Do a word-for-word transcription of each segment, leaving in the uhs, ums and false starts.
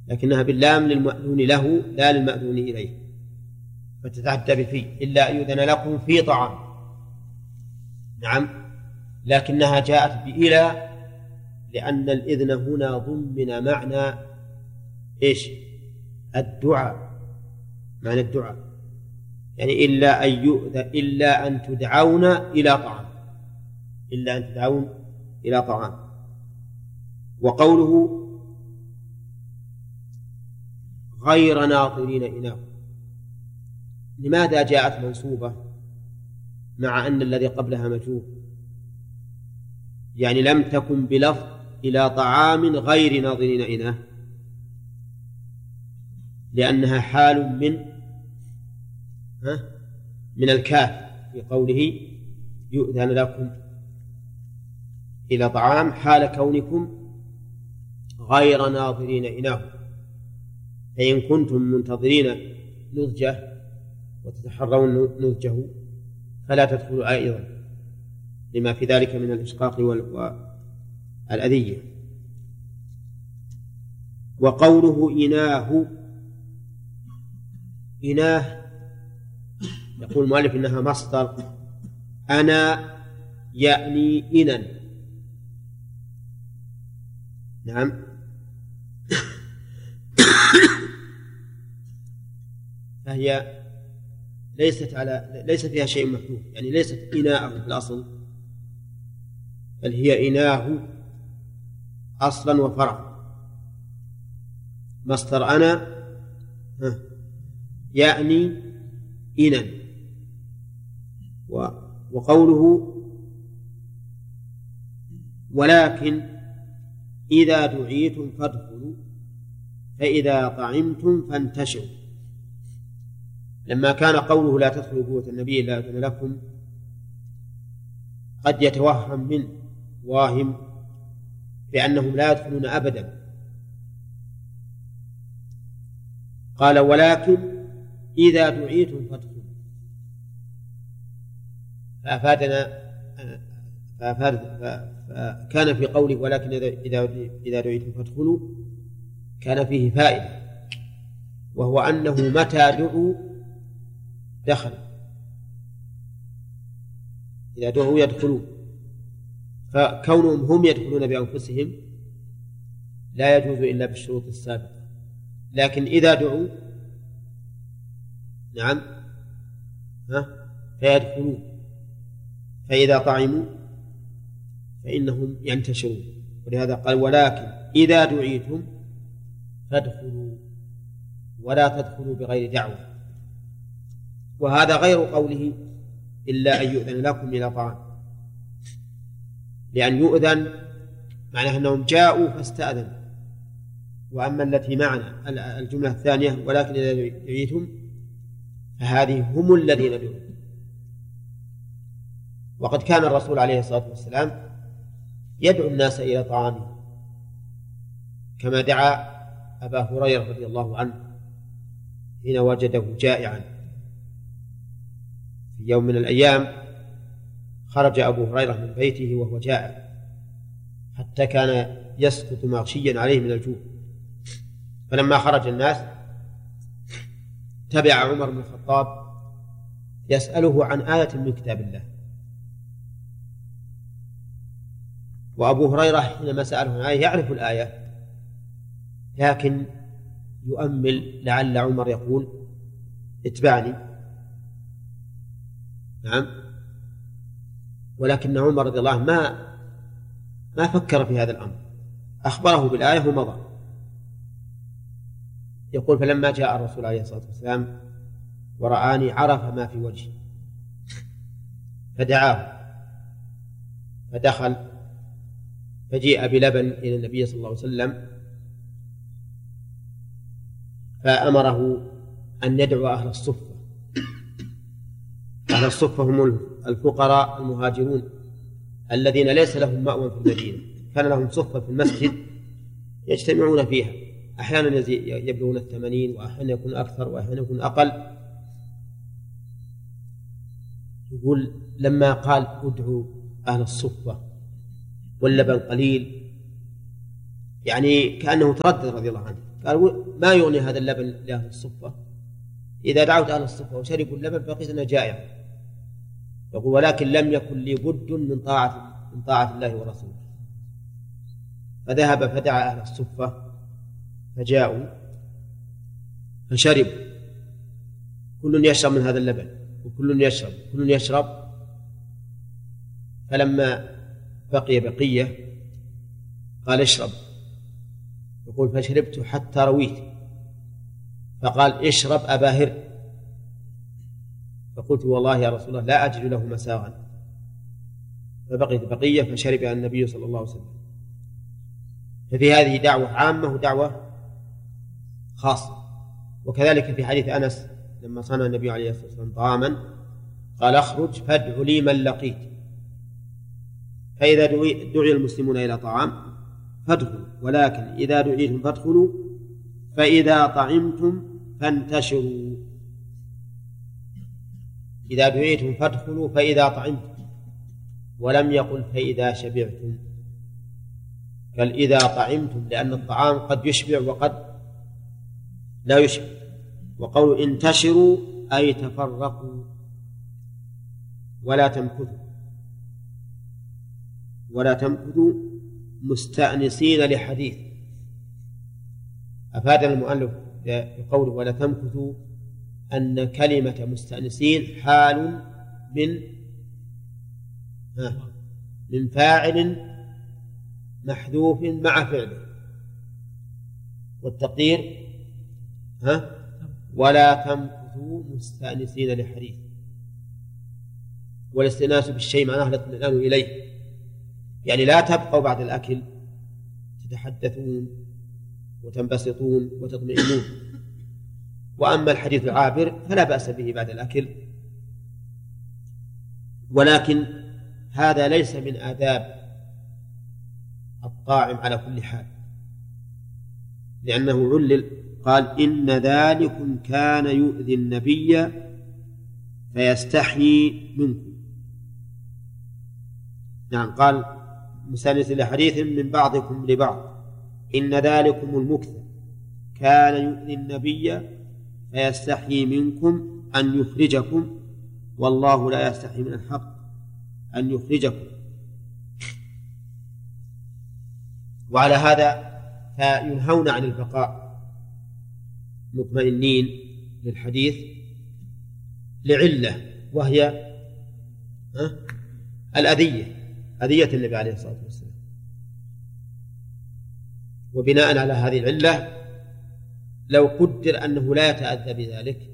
لكنها باللام للمأذون له لا للمأذون إليه، فتتعدى بفي إلا أن يؤذن لكم في طعام. نعم، لكنها جاءت بإلى لأن الإذن هنا ضمن معنى إيش؟ الدعاء، معنى الدعاء، يعني إلا أن يؤذن إلا أن تدعون إلى طعام، إلا أن تدعون إلى طعام. وقوله غير ناظرين إناه، لماذا جاءت منصوبة مع أن الذي قبلها مجهول؟ يعني لم تكن بلفظ إلى طعام غير ناظرين إناه، لأنها حال من ها من الكاف في قوله يؤذن لكم إلى طعام، حال كونكم غير ناظرين إناه. فإن كنتم منتظرين نضجه وتتحرون نضجه فلا تدخلوا أيضا، لما في ذلك من الإشقاق والأذية. وقوله إناه، إناه يقول المؤلف إنها مصدر أنا يعني إنا. نعم، فهي ليست على ليس فيها شيء محذوف، يعني ليست إناء في الأصل، بل هي إناه أصلا وفرعا. مصدر أنا يعني إنا. وقوله ولكن إذا دعيتم فادخلوا فإذا طعمتم فانتشروا، لما كان قوله لا تدخلوا بيوت النبي إلا أذن لكم قد يتوهم من واهم بأنهم لا يدخلون أبدا، قال ولكن إذا دعيتم فادخلوا، فأفادنا فأفاد فكان في قوله ولكن إذا إذا دعيتم فادخلوا كان فيه فائدة، وهو أنه متى دعوا دخل، إذا دعوا يدخلون، فكونهم هم يدخلون بأنفسهم لا يجوز إلا بالشروط السابقة. لكن إذا دعوا نعم ها فيدخلون، فإذا طعموا فإنهم ينتشرون. ولهذا قال ولكن إذا دعيتم فادخلوا ولا تدخلوا بغير دعوة. وهذا غير قوله إلا أن يؤذن لكم إلى طعام، لأن يؤذن معناه أنهم جاءوا فاستأذنوا. وأما التي معنا الجملة الثانية ولكن إذا دعيتم فهذه هم الذين دعوا. وقد كان الرسول عليه الصلاة والسلام يدعو الناس إلى طعامه، كما دعا أبا هريرة رضي الله عنه حين وجده جائعا في يوم من الأيام. خرج أبو هريرة من بيته وهو جائع حتى كان يسقط مغشيا عليه من الجوع، فلما خرج الناس تبع عمر بن الخطاب يسأله عن آية من كتاب الله، وأبو هريرة حينما سأله عن آية يعرف الآية لكن يؤمل لعل عمر يقول اتبعني. نعم، ولكن عمر رضي الله عنه ما ما فكر في هذا الأمر، أخبره بالآية ومضى. يقول فلما جاء الرسول عليه الصلاة والسلام ورآني عرف ما في وجهي فدعاه فدخل، فجيء بلبن إلى النبي صلى الله عليه وسلم فأمره أن يدعو أهل الصفة. أهل الصفة هم الفقراء المهاجرون الذين ليس لهم مأوى في المدينة، كان لهم صفة في المسجد يجتمعون فيها، أحيانا يبلغون الثمانين وأحيانا يكون أكثر وأحيانا يكون أقل. يقول لما قال ادعوا أهل الصفة واللبن قليل يعني كأنه تردد رضي الله عنه، قال ما يغني هذا اللبن لأهل الصفة، إذا دعوت أهل الصفة وشربوا اللبن بقيت أنا جائع. يقول ولكن لم يكن لي بد من طاعة من طاعة الله ورسوله، فذهب فدعا أهل الصفة فجاءوا فشربوا، كل يشرب من هذا اللبن وكل يشرب كل يشرب فلما بقي بقية قال اشرب، يقول فشربت حتى رويت، فقال اشرب أبا هر، فقلت والله يا رسول الله لا أجد له مساغا، فبقيت بقية فشرب النبي صلى الله عليه وسلم. ففي هذه دعوة عامة ودعوة خاصة. وكذلك في حديث أنس لما صنع النبي عليه الصلاة والسلام طعاما قال اخرج فادع لي من لقيت، فإذا دعي المسلمون إلى طعام فادخلوا، ولكن إذا دعيتم فادخلوا، فإذا طعمتم فانتشروا. إذا دعيتم فادخلوا فإذا طعمتم، ولم يقل فإذا شبعتم، بل إذا طعمتم، لأن الطعام قد يشبع وقد لا يشبع. وقول انتشروا أي تفرقوا ولا تمكثوا، ولا تمكثوا مستأنسين لحديث. أفاد المؤلف بقوله ولا تمكثوا أن كلمة مستأنسين حال من من فاعل محذوف مع فعله، والتقدير ها ولا تمكثوا مستأنسين لحديث. والاستئناس بالشيء معناه الاطمئنان إليه، يعني لا تبقوا بعد الأكل تتحدثون وتنبسطون وتطمئنون. وأما الحديث العابر فلا بأس به بعد الأكل، ولكن هذا ليس من آداب الطاعم على كل حال، لأنه علل قال إن ذلكم كان يؤذي النبي فيستحيي منكم. نعم، قال مستأنس لحديث من بعضكم لبعض، إن ذلكم المكث كان يؤذي النبي فيستحيي منكم أن يخرجكم، والله لا يستحي من الحق أن يخرجكم. وعلى هذا فينهون عن البقاء مطمئنين للحديث لعلة، وهي الأذية، أذية النبي عليه الصلاة والسلام. وبناء على هذه العلة لو قدر أنه لا يتأذى بذلك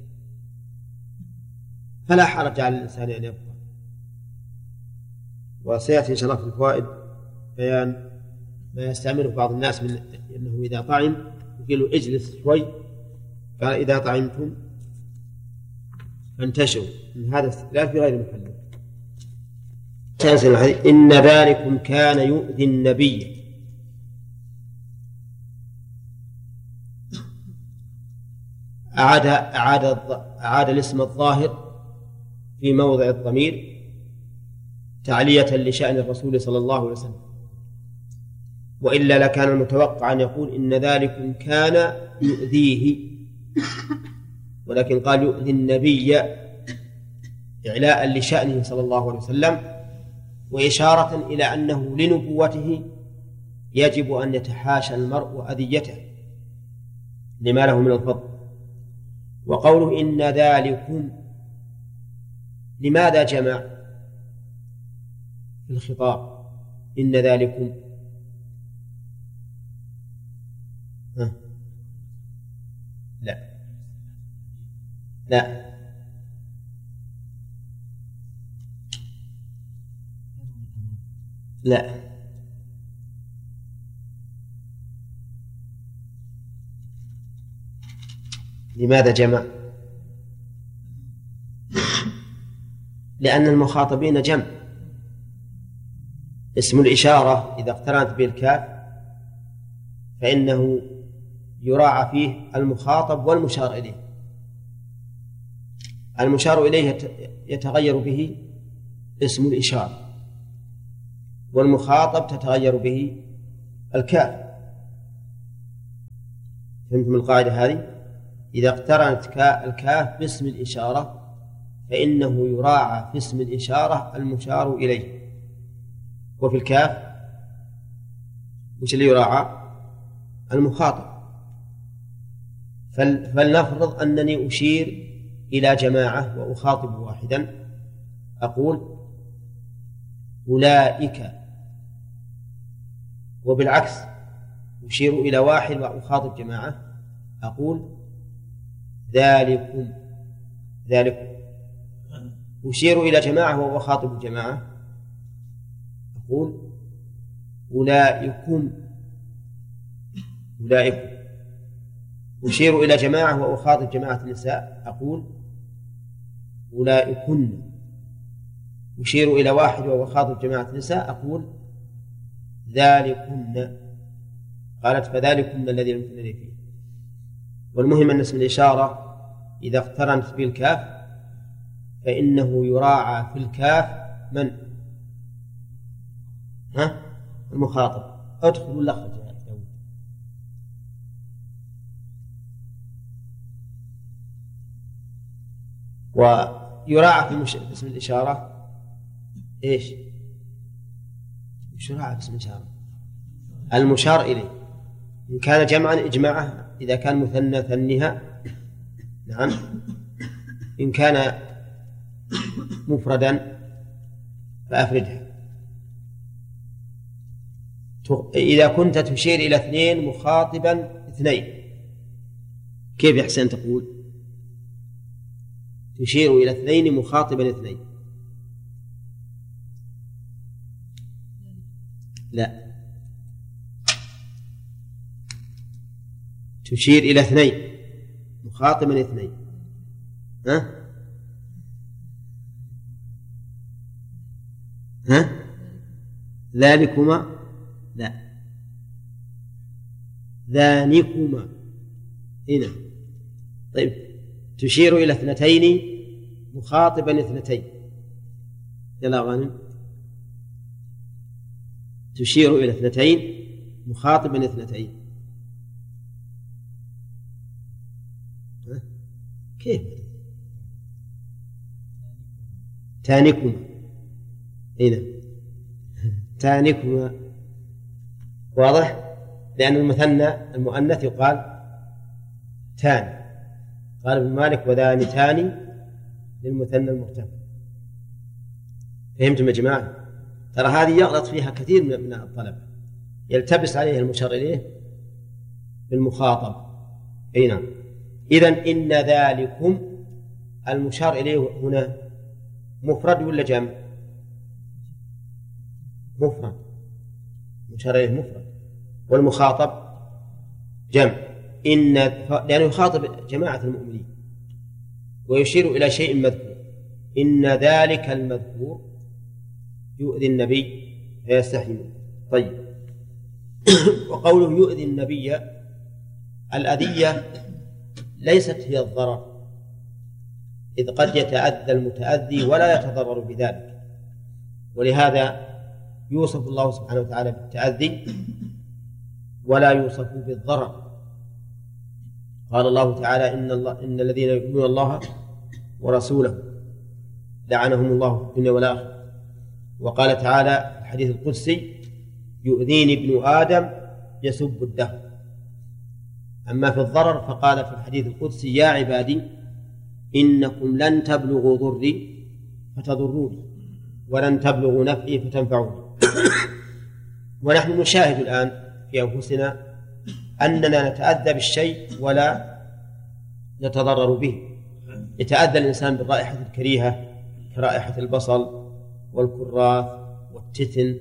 فلا حرج على الإنسان أن يبقى. وسيأتي إن شاء الله في الفوائد بيان ما يستعمله بعض الناس من أنه إذا طعم يقول له اجلس شوي، قال إذا طعمتم فانتشروا، من هذا استدلال في غير محله. إن ذلكم كان يؤذي النبي، أعاد أعاد أعاد الاسم الظاهر في موضع الضمير تعلية لشأن الرسول صلى الله عليه وسلم، وإلا لكان المتوقع أن يقول إن ذلكم كان يؤذيه، ولكن قال يؤذي النبي إعلاء لشأنه صلى الله عليه وسلم، وإشارة إلى أنه لنبوته يجب أن يتحاشى المرء أذيته لما له من الفضل. وقوله إن ذلكم لماذا جمع في الخطاب؟ إن ذلكم ها؟ لا لا لا لماذا جمع؟ لأن المخاطبين جمع، اسم الإشارة إذا اقترنت بالكاف فإنه يراعى فيه المخاطب والمشار إليه. المشار إليه يتغير به اسم الإشارة، والمخاطب تتغير به الكاف، فهمتم القاعدة هذه؟ إذا اقترنت الكاف باسم الإشارة فإنه يراعى في اسم الإشارة المشار إليه. وفي الكاف وش اللي يراعى؟ المخاطب. فلنفرض أنني أشير إلى جماعة وأخاطب واحدا، أقول أولئك، وبالعكس أشير إلى واحد وأخاطب جماعة أقول ذلكم. ذلكم أشير إلى جماعة وأخاطب جماعة أقول أولئكم. أولئكم أشير إلى جماعة وأخاطب جماعة النساء أقول أولئكن. أشير إلى واحد وأخاطب جماعة النساء أقول ذلكن. قالت فذلكن الذي لم تنني فيه. والمهم أن اسم الإشارة إذا اقترنت بالكاف فإنه يراعى في الكاف من؟ ها؟ المخاطب. أدخل ولا أخرج يا داود؟ ويراعى في مش... اسم الإشارة إيش؟ مش يراعى اسم الإشارة المشار إليه. إن كان جمعا إجماعه، إذا كان مثنى ثنها، نعم. إن كان مفردا فأفردها. إذا كنت تشير إلى اثنين مخاطبا اثنين كيف يحسن تقول؟ تشير إلى اثنين مخاطبا اثنين. لا، تشير إلى اثنين مخاطبا اثنين. ها؟ ها؟ ذلكما؟ لا، ذانكما. هنا طيب تشير إلى اثنتين مخاطبا اثنتين. يلا غانم، تشير إلى اثنتين مخاطبا اثنتين. كيف؟ تانكما. هنا تانكما واضح، لأن المثنى المؤنث يقال تان. قال ابن مالك وذانتان للمثنى المرتفع. فهمتم يا جماعة؟ ترى هذه يغلط فيها كثير من الطلبة، يلتبس عليه المشار إليه بالمخاطب. أي نعم. إذن إن ذلكم المشار إليه هنا مفرد ولا جمع؟ مفرد. مشار إليه مفرد، والمخاطب جمع. إن لأنه يخاطب جماعة المؤمنين ويشير إلى شيء مذكور. إن ذلك المذكور يؤذي النبي فيستحي منه. طيب وقوله يؤذي النبي، الأذية ليست هي الضرر، إذ قد يتأذى المتأذي ولا يتضرر بذلك، ولهذا يوصف الله سبحانه وتعالى بالتأذي ولا يوصف بالضرر. قال الله تعالى إن, الله إن الذين يؤذون الله ورسوله لعنهم الله في الدنيا والآخرة. وقال تعالى في الحديث القدسي يؤذيني ابن آدم يسب الدهر. أما في الضرر فقال في الحديث القدسي يا عبادي إنكم لن تبلغوا ضري فتضروني ولن تبلغوا نفعي فتنفعوني. ونحن نشاهد الآن في أنفسنا أننا نتأذى بالشيء ولا نتضرر به. يتأذى الإنسان بالرائحة الكريهة كرائحة البصل والكراث والتتن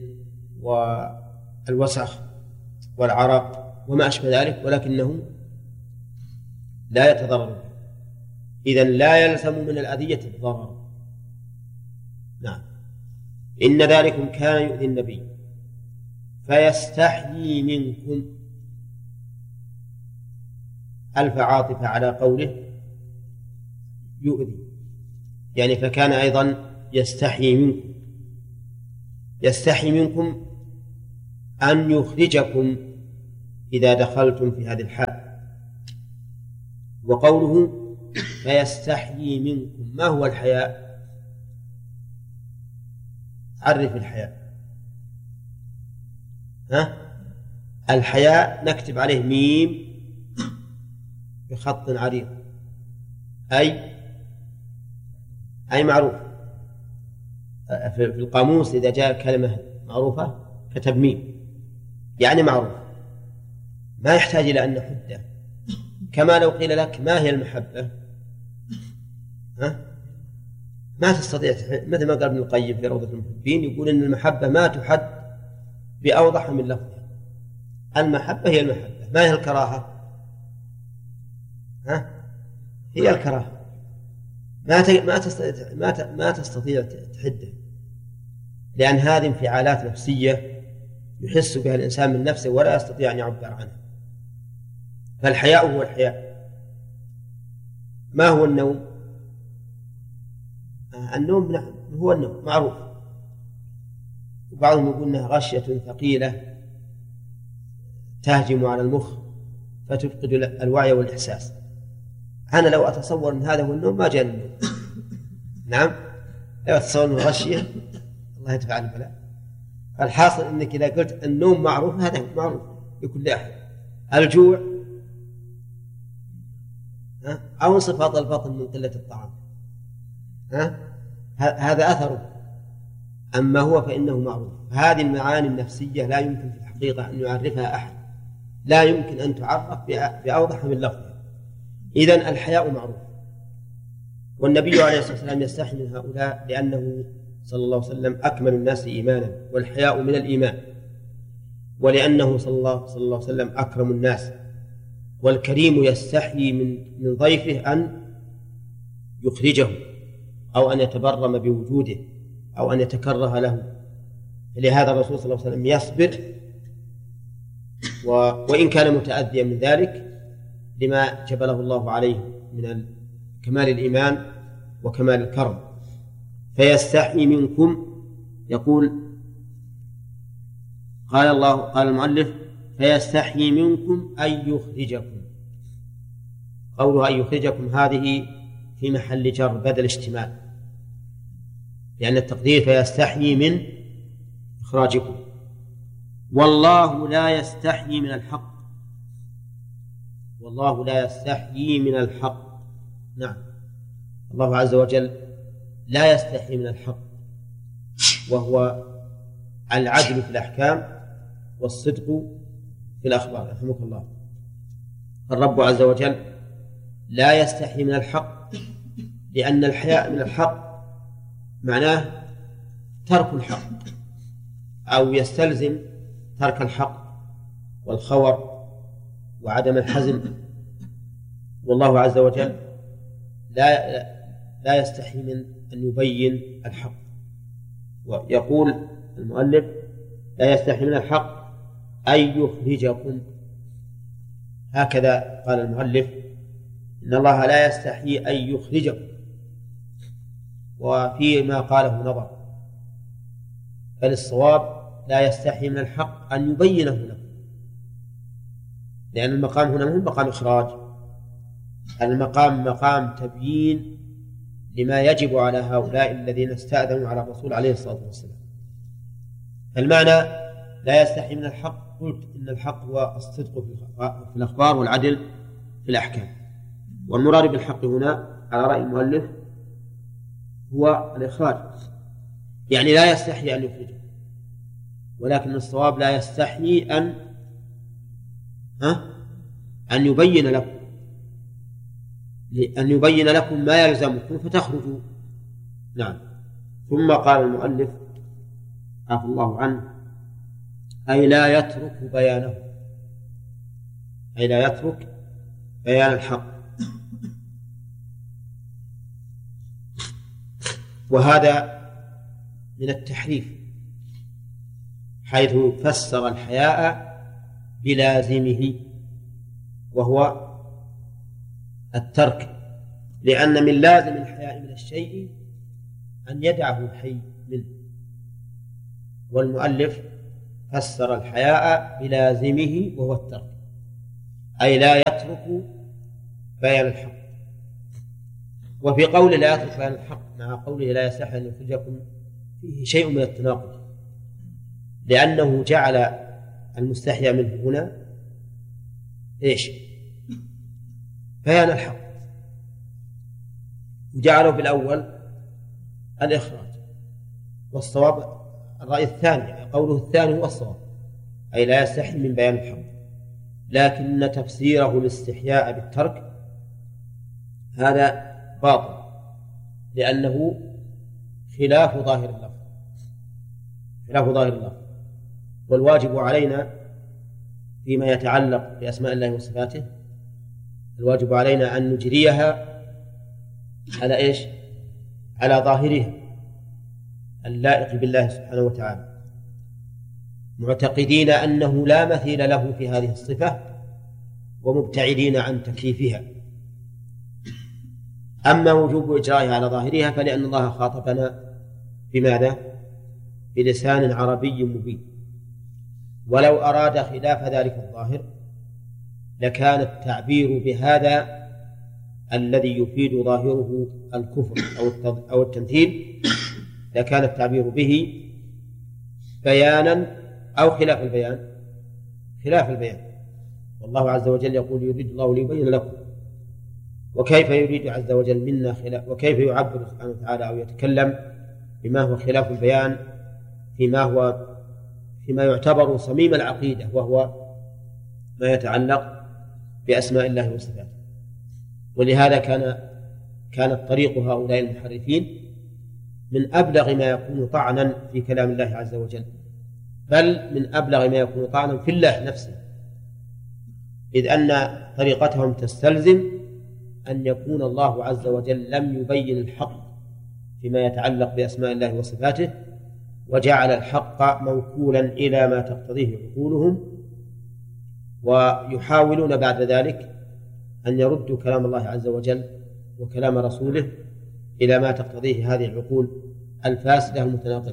والوسخ والعرق وما أشبه ذلك، ولكنه لا يتضرر به. إذن لا يلزم من الأذية الضرر. نعم. إن ذلكم كان يؤذي النبي فيستحيي منكم. ألف عاطفة على قوله يؤذي، يعني فكان أيضا يستحيي منكم. يستحيي منكم أن يخرجكم إذا دخلتم في هذه الحال. وقوله فيستحيي منكم، ما هو الحياء؟ عرف الحياء. ها؟ الحياء نكتب عليه ميم بخط عريض، أي أي معروف. في القاموس إذا جاء كلمة معروفة كتب ميم، يعني معروف، ما يحتاج إلى أن نحده. كما لو قيل لك ما هي المحبة، ها؟ ما تستطيع، مثل ما قال ابن القيم في روضة المحبين، يقول إن المحبة ما تحد بأوضح من لفظها. المحبة هي المحبة. ما هي الكراهة؟ ها؟ هي الكراهة، ما ما تستطيع ما ما تستطيع تحده، لأن هذه انفعالات نفسية يحس بها الإنسان من نفسه ولا يستطيع أن يعبر عنها. فالحياء هو الحياء. ما هو النوم؟ النوم نعم هو النوم معروف، وبعضهم يقول انها غشية ثقيلة تهجم على المخ فتفقد الوعي والإحساس. أنا لو أتصور أن هذا هو النوم ما جاء النوم. نعم، لو أتصور أنه غشية الله يدفع عن البلاء. الحاصل أنك إذا قلت النوم معروف، هذا معروف لكل أحد. الجوع أو انصفاض البطن من قلة الطعام، ها؟ هذا أثره. أما هو فإنه معروف. هذه المعاني النفسية لا يمكن في الحقيقة أن يعرفها أحد، لا يمكن أن تعرف بأوضح من لفظها. إذن الحياء معروف، والنبي عليه الصلاة والسلام يستحي من هؤلاء لأنه صلى الله عليه وسلم أكمل الناس إيمانا، والحياء من الإيمان، ولأنه صلى الله, صلى الله عليه وسلم أكرم الناس. والكريم يستحي من, من ضيفه أن يخرجه أو أن يتبرم بوجوده أو أن يتكره له. لهذا الرسول صلى الله عليه وسلم يصبر و... وإن كان متأذيا من ذلك لما جبله الله عليه من كمال الإيمان وكمال الكرم. فيستحي منكم، يقول قال الله قال المؤلف فيستحي منكم أن يخرجكم. قوله أن يخرجكم هذه في محل جر بدل اشتمال، لأن التقدير فيستحي من إخراجكم. والله لا يستحي من الحق، والله لا يستحي من الحق. نعم، الله عز وجل لا يستحي من الحق، وهو العدل في الأحكام والصدق في الأخبار. رحمك الله. الرب عز وجل لا يستحي من الحق، لأن الحياء من الحق معناه ترك الحق أو يستلزم ترك الحق والخور وعدم الحزم. والله عز وجل لا لا يستحي من أن يبين الحق. ويقول المؤلف لا يستحي من الحق أن يخرجكم. هكذا قال المؤلف إن الله لا يستحي أن يخرجكم، وفيما قاله نظر، بل الصواب لا يستحي من الحق أن يبينه لكم، لأن المقام هنا مو مقام إخراج، المقام مقام تبيين لما يجب على هؤلاء الذين استأذنوا على الرسول عليه الصلاة والسلام. المعنى لا يستحي من الحق، قلت إن الحق هو الصدق في الأخبار والعدل في الأحكام، والمراد بالحق هنا على رأي المؤلف هو الإخراج، يعني لا يستحي أن يخرجه، ولكن الصواب لا يستحي أن ها أن يبين لكم أن يبين لكم ما يلزمكم فتخرجوا. نعم. ثم قال المؤلف عفى الله عنه أي لا يترك بيانه، أي لا يترك بيان الحق. وهذا من التحريف، حيث فسر الحياء بلازمه وهو الترك، لأن من لازم الحياء من الشيء أن يدعه الحي منه، والمؤلف فسر الحياء بلازمه وهو الترك، أي لا يترك بيان الحق. وفي قوله لا يترك بيان الحق مع قوله لا يصح أن يخرجكم فيه شيء من التناقض، لأنه جعل المستحيا منه هنا إيش؟ بيان الحق، وجعله في الأول الإخراج. والصواب الرأي الثاني، قوله الثاني هو الصواب، أي لا يستحي من بيان الحق، لكن تفسيره الاستحياء بالترك هذا باطل، لأنه خلاف ظاهر اللفظ، خلاف ظاهر اللفظ. والواجب علينا فيما يتعلق بأسماء الله وصفاته، الواجب علينا أن نجريها على إيش؟ على ظاهرها اللائق بالله سبحانه وتعالى، معتقدين أنه لا مثيل له في هذه الصفة، ومبتعدين عن تكييفها. أما وجوب إجرائها على ظاهرها فلأن الله خاطبنا بماذا؟ بلسان عربي مبين، ولو أراد خلاف ذلك الظاهر لكان التعبير بهذا الذي يفيد ظاهره الكفر أو التمثيل، لكان التعبير به بيانا أو خلاف البيان، خلاف البيان. والله عز وجل يقول يريد الله ليبين لكم، وكيف يريد عز وجل منا خلاف، وكيف يعبر سبحانه وتعالى أو يتكلم بما هو خلاف البيان فيما هو فيما يعتبر صميم العقيدة، وهو ما يتعلق بأسماء الله وصفاته. ولهذا كان كانت طريق هؤلاء المحرفين من أبلغ ما يكون طعنا في كلام الله عز وجل، بل من أبلغ ما يكون طعنا في الله نفسه، إذ أن طريقتهم تستلزم أن يكون الله عز وجل لم يبين الحق فيما يتعلق بأسماء الله وصفاته، وجعل الحق موكولا إلى ما تقتضيه عقولهم، ويحاولون بعد ذلك أن يردوا كلام الله عز وجل وكلام رسوله إلى ما تقتضيه هذه العقول الفاسدة المتناقضة.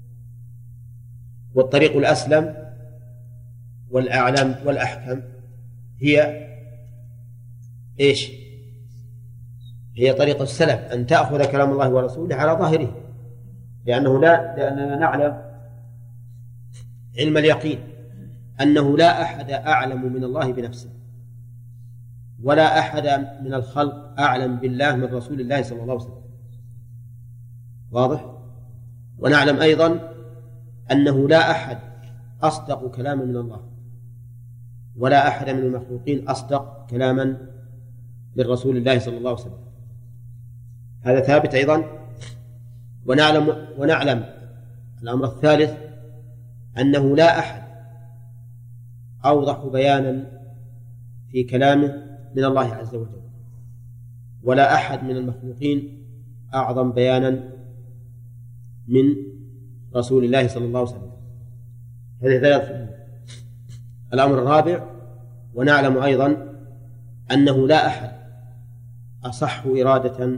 والطريق الأسلم والأعلم والأحكم هي إيش؟ هي طريقة السلف، أن تأخذ كلام الله ورسوله على ظاهره، لأنه لا لأننا نعلم علم اليقين أنه لا أحد أعلم من الله بنفسه، ولا أحد من الخلق أعلم بالله من رسول الله صلى الله عليه وسلم. واضح؟ ونعلم أيضا أنه لا أحد أصدق كلاما من الله، ولا أحد من المخلوقين أصدق كلاما من رسول الله صلى الله عليه وسلم. هذا ثابت أيضا. ونعلم ونعلم الأمر الثالث أنه لا أحد أوضح بيانا في كلامه من الله عز وجل، ولا أحد من المخلوقين أعظم بيانا من رسول الله صلى الله عليه وسلم. هذه ثلاث. الأمر الرابع ونعلم أيضا أنه لا أحد أصح إرادة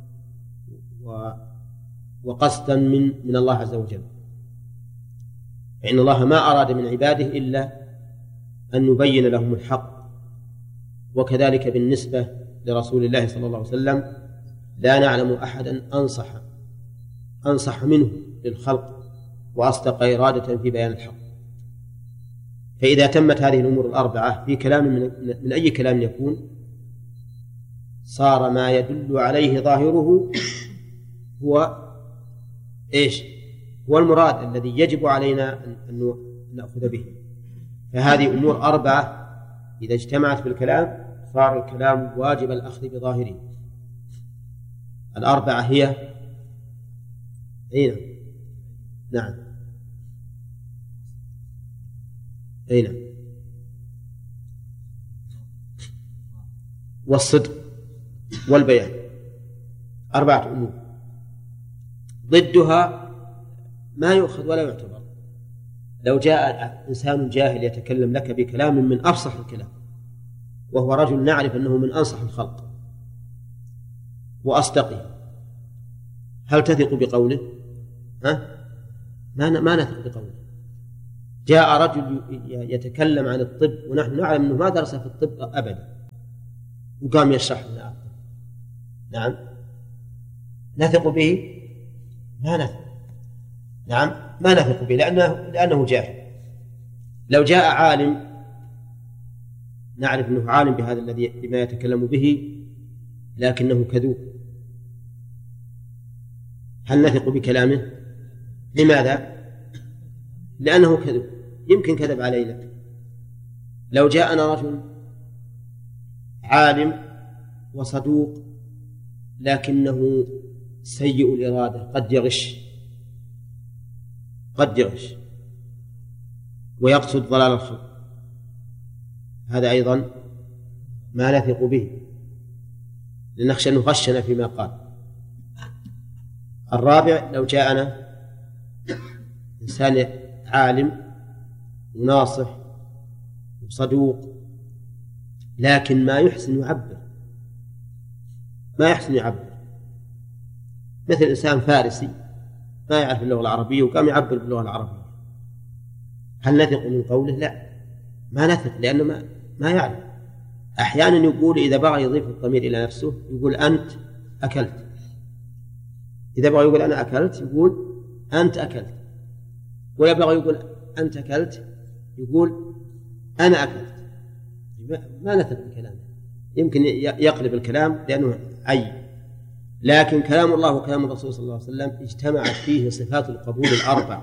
وقصدا من من الله عز وجل، فإن الله ما أراد من عباده إلا أن يبين لهم الحق. وكذلك بالنسبة لرسول الله صلى الله عليه وسلم لا نعلم أحدا أنصح أنصح منه للخلق وأصدق إرادة في بيان الحق. فإذا تمت هذه الأمور الأربعة في كلام من, من أي كلام يكون، صار ما يدل عليه ظاهره هو إيش؟ هو المراد الذي يجب علينا أن نأخذ به. فهذه أمور أربعة إذا اجتمعت في الكلام صار الكلام واجب الأخذ بظاهره. الأربعة هي أين؟ نعم أين؟ والصدق والبيان، أربعة أمور. ضدها ما يؤخذ ولا يعتبر. لو جاء إنسان جاهل يتكلم لك بكلام من أفصح الكلام، وهو رجل نعرف أنه من أنصح الخلق وأصدقه، هل تثق بقوله؟ ها؟ ما ما نثق بقوله. جاء رجل يتكلم عن الطب ونحن نعلم أنه ما درس في الطب أبدا، وقام يشرح لنا. نعم نثق به؟ ما نثق. نعم ما نثق به لأنه, لأنه جاهل. لو جاء عالم نعرف أنه عالم بهذا الذي بما يتكلم به لكنه كذوب، هل نثق بكلامه؟ لماذا؟ لأنه كذوب، يمكن كذب علينا. لو جاءنا رجل عالم وصدوق لكنه سيء الإرادة، قد يغش قد يغش ويقصد ضلال الخلق، هذا أيضا ما نثق به لنخشى أنه غشنا فيما قال. الرابع لو جاءنا إنسان عالم وناصح وصدوق لكن ما يحسن يعبر ما يحسن يعبر مثل إنسان فارسي ما يعرف اللغة العربية وقام يعبر باللغة العربية، هل نثق من قوله؟ لا ما نثق، لأنه ما, ما يعرف. أحيانا يقول إذا بغى يضيف الضمير إلى نفسه يقول أنت أكلت، إذا بغى يقول أنا أكلت يقول أنت أكلت، وإذا بغى يقول أنت أكلت يقول أنا أكلت. ما نثق بكلامه، يمكن يقلب الكلام لأنه عي. لكن كلام الله وكلام الرسول صلى الله عليه وسلم اجتمعت فيه صفات القبول الأربع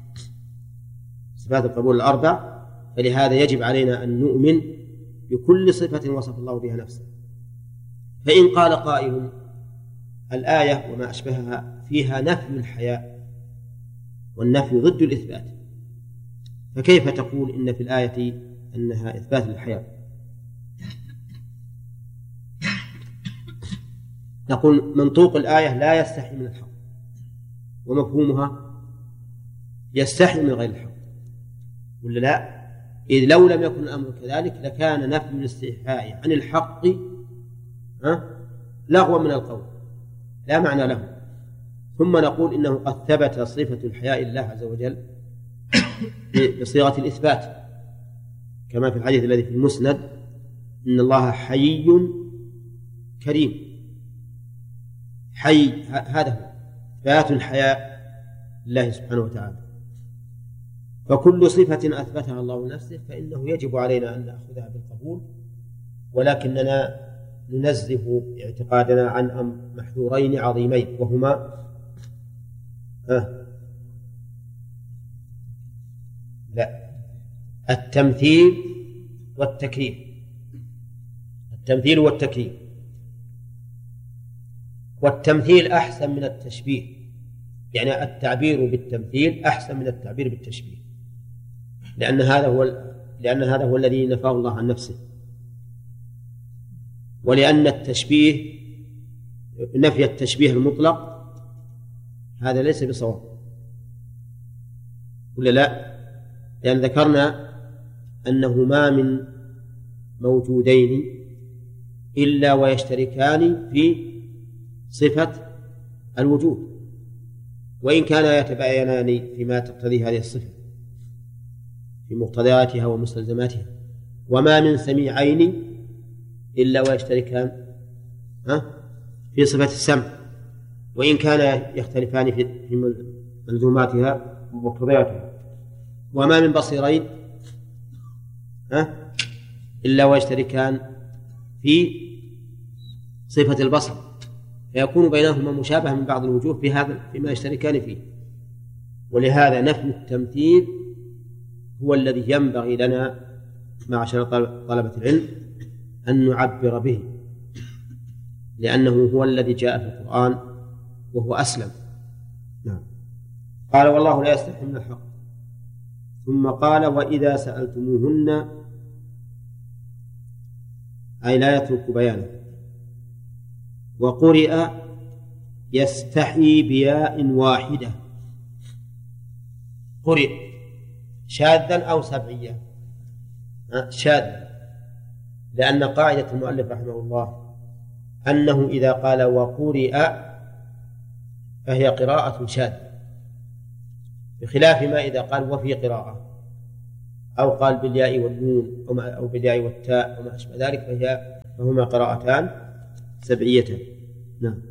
صفات القبول الأربع فلهذا يجب علينا أن نؤمن بكل صفة وصف الله بها نفسه. فإن قال قائل الآية وما أشبهها فيها نفي الحياء والنفي ضد الإثبات، فكيف تقول إن في الآية أنها إثبات للحياء؟ نقول منطوق الآية لا يستحي من الحق، ومفهومها يستحي من غير الحق، ولا لا؟ إذ لو لم يكن الأمر كذلك لكان نفي الاستحياء عن الحق لغوا من القول لا معنى له. ثم نقول إنه قد ثبت صفة الحياء لله عز وجل بصيغة الإثبات كما في الحديث الذي في المسند إن الله حيي كريم. حي هذا هو إثبات الحياء لله سبحانه وتعالى. فكل صفة أثبتها الله لنفسه فإنه يجب علينا أن نأخذها بالقبول، ولكننا ننزه اعتقادنا عن محذورين عظيمين وهما أه لا التمثيل والتكريم. التمثيل والتكريم والتمثيل أحسن من التشبيه، يعني التعبير بالتمثيل أحسن من التعبير بالتشبيه، لأن هذا هو لأن هذا هو الذي نفاه الله عن نفسه، ولأن التشبيه نفي التشبيه المطلق هذا ليس بصواب، ولا لا؟ لأن ذكرنا أنه ما من موجودين إلا ويشتركان في صفة الوجود، وإن كان يتباينان فيما تقتضي هذه الصفة في مقتضياتها ومستلزماتها. وما من سميعين إلا ويشتركان في صفة السمع، وإن كان يختلفان في ملزوماتها ومقتضياتها. وما من بصيرين إلا ويشتركان في صفة البصر، فيكون بينهما مشابهة من بعض الوجوه في هذا فيما يشتركان فيه. ولهذا نفي التمثيل هو الذي ينبغي لنا معشر طلبة العلم أن نعبر به، لأنه هو الذي جاء في القرآن وهو أسلم. نعم. قال والله لا يستحي من الحق. ثم قال وإذا سألتموهن، أي لا يترك بيانه. وقرئ يستحي بياء واحدة، قرئ شاذا أو سبعيا؟ شاذا، لأن قاعدة المؤلف رحمه الله أنه إذا قال وقرئ فهي قراءة شاذة، بخلاف ما إذا قال وفي قراءة أو قال بالياء والنون أو بالياء والتاء وما أشبه ذلك فهي فهما قراءتان سبعيتان. نعم.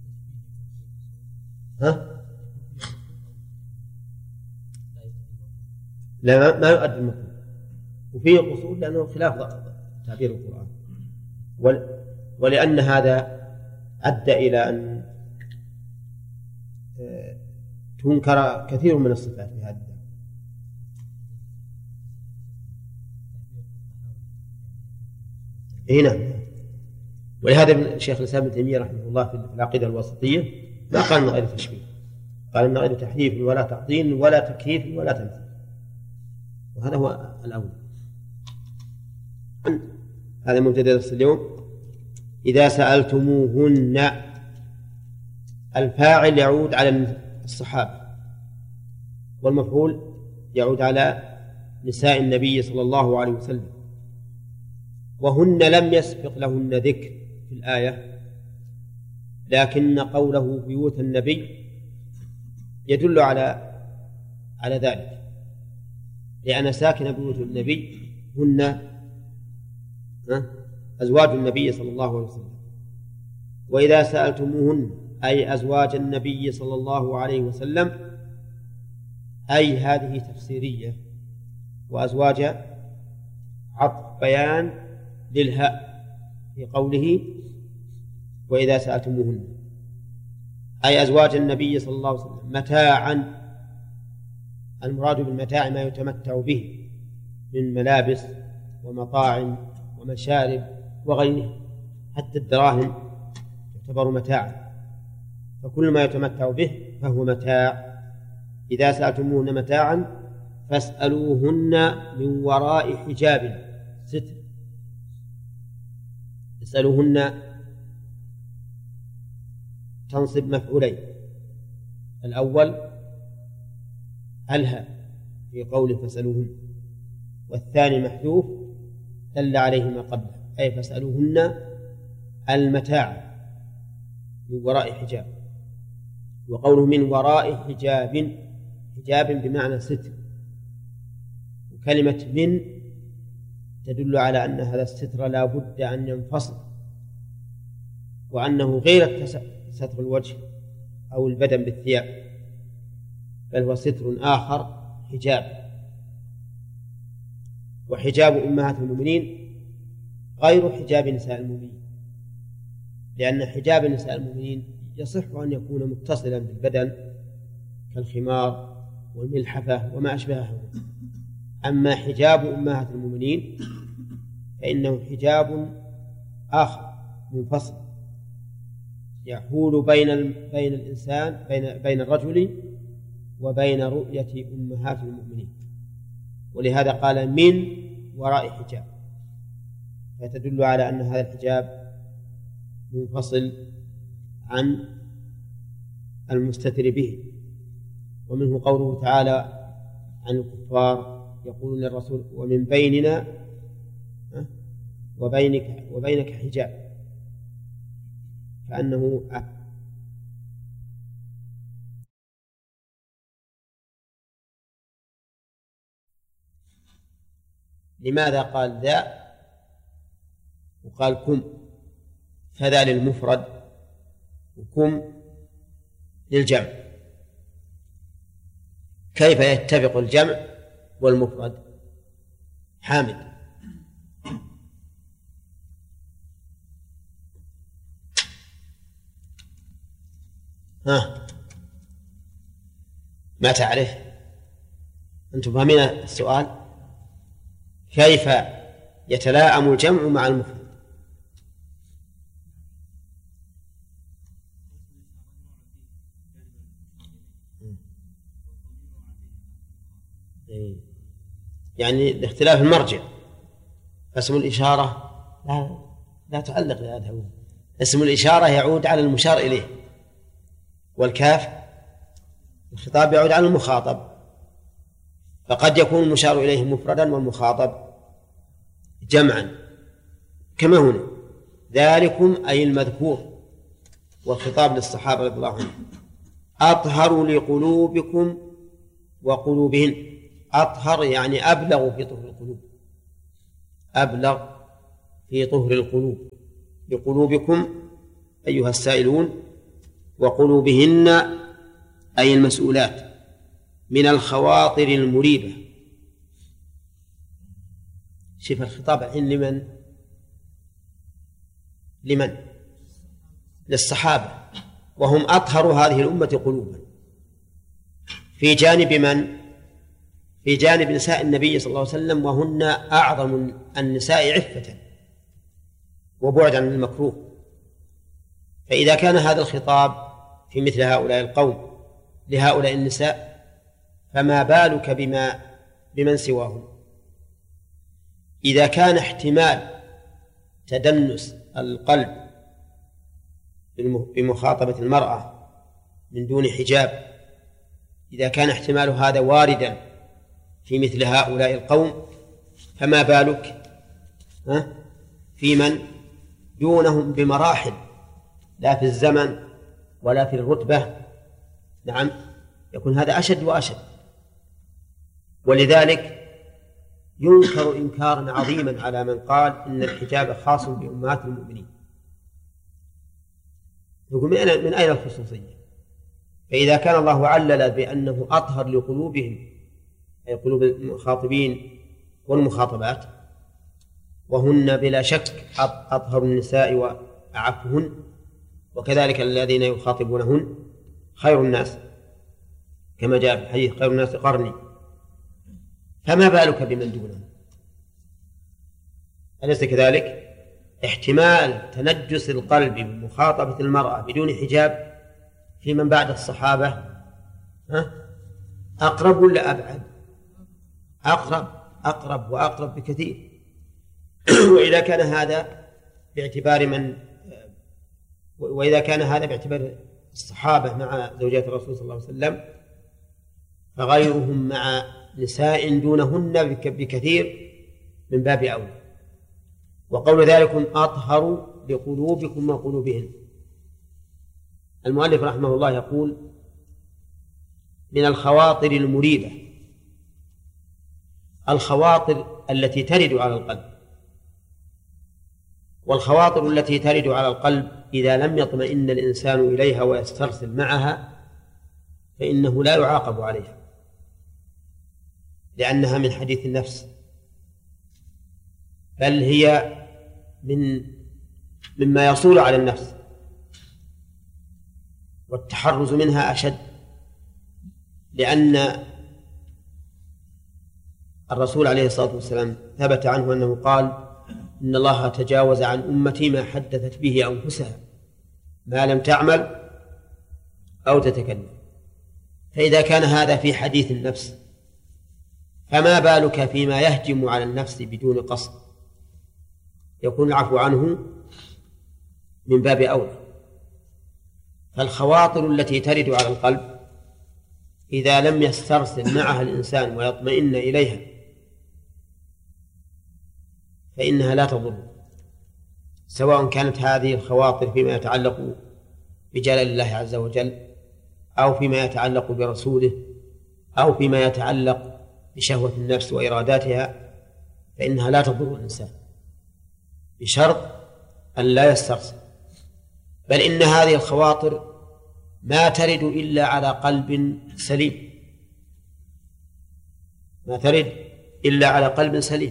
ها؟ لا، ما يؤدي المفهوم، وفيه قصور لأنه خلاف تعبير القرآن، ولأن هذا أدى إلى أن تنكر كثير من الصفات في هذا. هنا ولهذا الشيخ الإسلام ابن تيمية رحمه الله في العقيدة الوسطية ما قال من غير تشبيه، قال من غير تحريف ولا تعطيل ولا تكييف ولا تمثيل، وهذا هو الأول. هذا مبتدأ درس اليوم. إذا سألتموهن، الفاعل يعود على الصحابة والمفعول يعود على نساء النبي صلى الله عليه وسلم، وهن لم يسبق لهن ذكر في الآية، لكن قوله بيوت النبي يدل على على ذلك، لأن ساكن بيوت النبي هن أزواج النبي صلى الله عليه وسلم. وإذا سألتموهن أي أزواج النبي صلى الله عليه وسلم، أي هذه تفسيرية، وأزواج عطف بيان للهاء في قوله وإذا سألتموهن، أي أزواج النبي صلى الله عليه وسلم متاعا. المراد بالمتاع ما يتمتع به من ملابس ومطاعم ومشارب وغيره، حتى الدراهم يعتبر متاعا، فكل ما يتمتع به فهو متاع. إذا سألتموهن متاعا فاسألوهن من وراء حجاب ستر. اسألوهن تنصب مفعولين، الأول ألها في قوله فاسألوهن، والثاني محذوف دل عليه ما قبله، أي فاسألوهن المتاع من وراء حجاب. وقوله من وراء حجاب، حجاب بمعنى ستر، وكلمة من تدل على أن هذا الستر لا بد أن ينفصل، وأنه غير ستر الوجه أو البدن بالثياب، بل هو ستر آخر حجاب. وحجاب أمهات المؤمنين غير حجاب نساء المؤمنين، لأن حجاب نساء المؤمنين يصح أن يكون متصلا بالبدن كالخمار والملحفة وما أشبهه. أما حجاب أمهات المؤمنين فإنه حجاب آخر منفصل يحول بين بين الإنسان بين بين الرجل وبين رؤية أمهات المؤمنين، ولهذا قال من وراء حجاب، فتدل على أن هذا الحجاب منفصل عن المستتر به. ومنه قوله تعالى عن الكفار يقول للرسول ومن بيننا وبينك وبينك حجاب، كأنه لماذا قال ذا وقال كم؟ فذا للمفرد وكم للجمع، كيف يتفق الجمع والمفرد؟ حامد. ها ما تعرف؟ أنتم فاهمين السؤال؟ كيف يتلاءم الجمع مع المفرد؟ يعني لاختلاف المرجع، اسم الإشارة لا, لا تعلق هذا، اسم الإشارة يعود على المشار إليه، والكاف الخطاب يعود على المخاطب، فقد يكون المشار إليه مفردا والمخاطب جمعا كما هنا. ذلكم أي المذكور، والخطاب للصحابة رضي الله عنهم، أطهر لقلوبكم وقلوبهن. أطهر يعني أبلغ في طهر القلوب، أبلغ في طهر القلوب. لقلوبكم أيها السائلون وقلوبهن أي المسؤولات من الخواطر المريبة. شوف الخطاب الحين لمن؟ لمن؟ للصحابة، وهم أطهر هذه الأمة قلوبا، في جانب من؟ في جانب نساء النبي صلى الله عليه وسلم، وهن أعظم النساء عفة وبعد عن المكروه. فإذا كان هذا الخطاب في مثل هؤلاء القوم لهؤلاء النساء، فما بالك بما بمن سواهم؟ إذا كان احتمال تدنس القلب بمخاطبة المرأة من دون حجاب، إذا كان احتمال هذا واردا في مثل هؤلاء القوم، فما بالك في من دونهم بمراحل، لا في الزمن ولا في الرتبة. نعم، يكون هذا أشد وأشد. ولذلك ينكر إنكارا عظيما على من قال إن الحجاب خاص بأمهات المؤمنين. يقول من أين الخصوصية؟ فإذا كان الله علل بأنه أطهر لقلوبهم، أي قلوب المخاطبين والمخاطبات، وهن بلا شك أطهر النساء وأعفهن، وكذلك الذين يخاطبونهن خير الناس كما جاء في الحديث خير الناس قرني، فما بالك بمن دونهم؟ أليس كذلك؟ احتمال تنجس القلب بمخاطبة المرأة بدون حجاب في من بعد الصحابة ها؟ أقرب ولا أبعد؟ أقرب أقرب وأقرب بكثير. وإذا كان هذا باعتبار من وإذا كان هذا باعتبار الصحابة مع زوجات الرسول صلى الله عليه وسلم، فغيرهم مع نساء دونهن بكثير من باب أولى. وقول ذلك أطهر لقلوبكم وقلوبهن. المؤلف رحمه الله يقول من الخواطر المريبة، الخواطر التي ترد على القلب. والخواطر التي ترد على القلب إذا لم يطمئن الإنسان إليها ويسترسل معها فإنه لا يعاقب عليها، لأنها من حديث النفس، بل هي من مما يصول على النفس، والتحرز منها أشد. لأن الرسول عليه الصلاة والسلام ثبت عنه أنه قال إن الله تجاوز عن أمتي ما حدثت به أنفسها ما لم تعمل أو تتكلم. فإذا كان هذا في حديث النفس، فما بالك فيما يهجم على النفس بدون قصد؟ يكون العفو عنه من باب أولى. فالخواطر التي ترد على القلب إذا لم يسترسل معها الإنسان ويطمئن إليها فإنها لا تضر، سواء كانت هذه الخواطر فيما يتعلق بجلال الله عز وجل، أو فيما يتعلق برسوله، أو فيما يتعلق بشهوة النفس وإراداتها، فإنها لا تضر الإنسان بشرط أن لا يسترسل. بل إن هذه الخواطر ما ترد إلا على قلب سليم، ما ترد إلا على قلب سليم.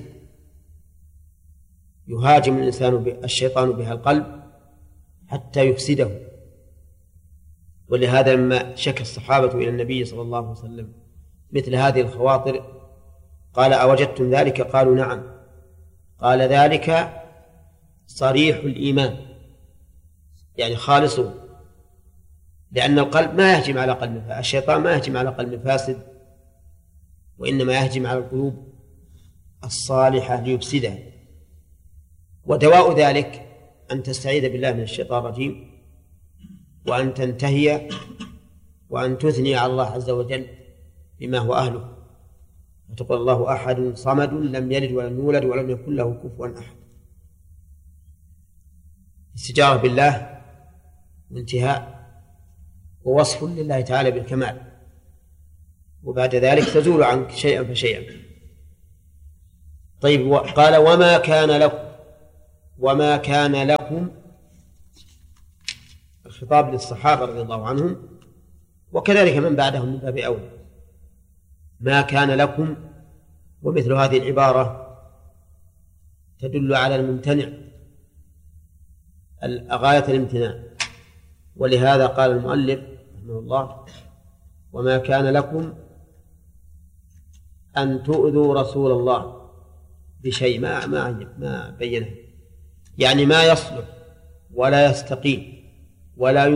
يهاجم الإنسان الشيطان بها القلب حتى يفسده. ولهذا لما شكى الصحابة إلى النبي صلى الله عليه وسلم مثل هذه الخواطر قال أوجدتم ذلك؟ قالوا نعم. قال ذلك صريح الإيمان، يعني خالصه، لأن القلب ما يهجم على قلب فاسد، الشيطان ما يهجم على قلب فاسد، وإنما يهجم على القلوب الصالحة ليفسدها. ودواء ذلك أن تستعيذ بالله من الشيطان الرجيم، وأن تنتهي وأن تثني على الله عز وجل بما هو أهله، وتقول الله أحد صمد لم يلد ولم يولد ولم يكن له كفوا أحد. استجارة بالله وانتهاء ووصف لله تعالى بالكمال، وبعد ذلك تزول عنك شيئا فشيئا. طيب، قال وما كان لكم، وما كان لكم الخطاب للصحابة رضي الله عنهم، وكذلك من بعدهم من باب أولى. ما كان لكم، ومثل هذه العبارة تدل على الممتنع غاية الامتناع، ولهذا قال المؤلف رحمه الله: وما كان لكم أن تؤذوا رسول الله بشيء. ما ما ما بينه، يعني ما يصلح ولا يستقيم ولا